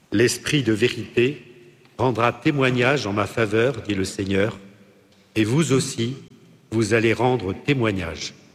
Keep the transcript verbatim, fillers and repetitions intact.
L'Esprit de vérité rendra témoignage en ma faveur, dit le Seigneur, et vous aussi, vous allez rendre témoignage.